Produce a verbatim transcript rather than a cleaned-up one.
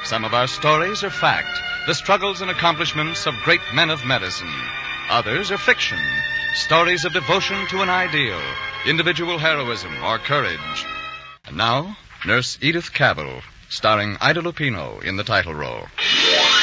Some of our stories are fact, the struggles and accomplishments of great men of medicine. Others are fiction, stories of devotion to an ideal, individual heroism or courage. And now, Nurse Edith Cavell, starring Ida Lupino in the title role.